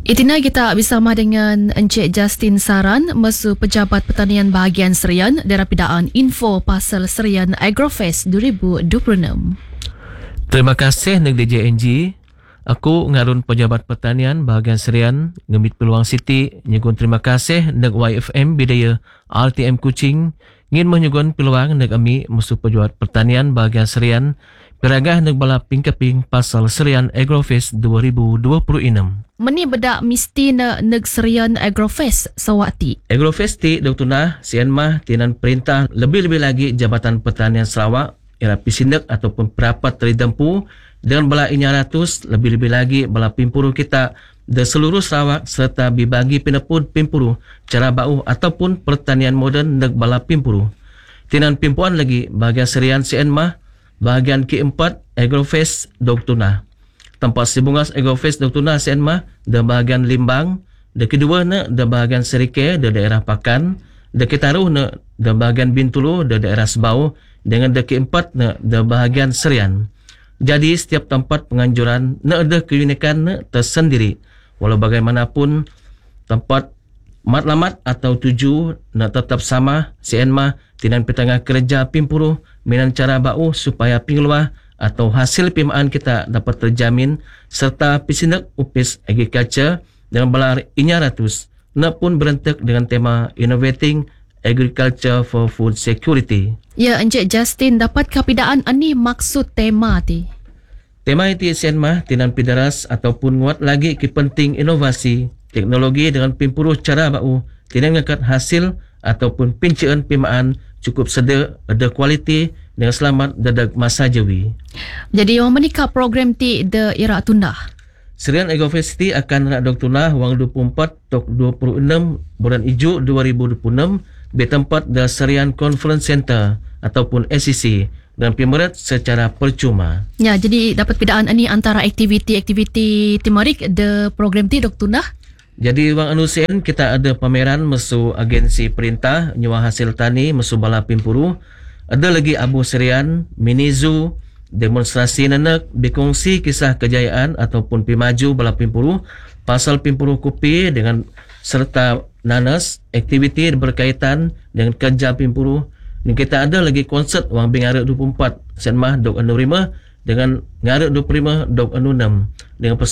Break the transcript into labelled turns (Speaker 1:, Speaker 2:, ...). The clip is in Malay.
Speaker 1: Itina kita bersama dengan Encik Justin Saran, Mesu Pejabat Pertanian Bahagian Serian, Darabidaan Info Pasal Serian Agrofest 2026.
Speaker 2: Terima kasih neg DJNG. Aku ngarun Pejabat Pertanian Bahagian Serian ngemit Peluang Siti nyegun terima kasih neg YFM Bidaya RTM Kuching ngin menyugun peluang neg ami Mesu Pejabat Pertanian Bahagian Serian peragah neg bala pingkeping Pasal Serian Agrofest 2026.
Speaker 1: Meni bedak mesti neg Serian Agrofest sawati.
Speaker 2: Agrofest ti Dr. Nah sian mah tinan perintah lebih-lebih lagi Jabatan Pertanian Sarawak era pisindak ataupun perapat teridempu dengan bala 900 lebih-lebih lagi bala pimpuru kita di seluruh Sarawak serta dibagi pinepun pimpuru cara bau ataupun pertanian moden neg bala pimpuru. Tinan pimpuan lagi bahagian Serian sian mah bahagian keempat Agrofest Dr. Nah. Tempat Sibungas Agrofest Dr. Nah sian mah di bahagian Limbang, di kedua na di bahagian Serike di daerah Pakan, di ketaruh na di bahagian Bintulu di daerah Sebau, dengan di keempat na di bahagian Serian. Jadi setiap tempat penganjuran na ada keunikan na tersendiri. Walau bagaimanapun tempat matlamat atau tuju na tetap sama sian mah tinan petangah kerja pimpuru minan cara bau supaya pingluah atau hasil pimaan kita dapat terjamin serta pisindak upis agriculture dengan belar 900 na pun berentek dengan tema Innovating Agriculture for Food Security.
Speaker 1: Ya, Encik Justin, dapat kapidaan ani maksud tema ti?
Speaker 2: Tema itu sian mah tinan pidaras ataupun nguat lagi ki penting inovasi teknologi dengan pimpuru cara bau tinan ngakat hasil ataupun pincaan pimaan cukup sedia ada kualiti dengan selamat dadak masa jawi.
Speaker 1: Jadi yang menikah program ti de ira tundah.
Speaker 2: Serian Agrofest akan nak Dr. Nah wang 24 tok 26 bulan Ijuk 2026 di tempat The Serian Conference Center ataupun SCC dan pimerat secara percuma.
Speaker 1: Ya, jadi dapat bedaan ini antara aktiviti-aktiviti timarik de program ti Dr. Nah.
Speaker 2: Jadi wang anusian kita ada pameran mesu agensi perintah nyuah hasil tani mesu bala pimpuru. Ada lagi Abu Serian, mini zoo, demonstrasi nenek, berkongsi kisah kejayaan ataupun pimaju bala pimpuru, pasal pimpuru kopi dengan serta nanas, aktiviti berkaitan dengan kerja pimpuru. Dan kita ada lagi konsert wang bingarek 24 sen mah dok anu 5 dengan ngarek 25 dok anu 6 dengan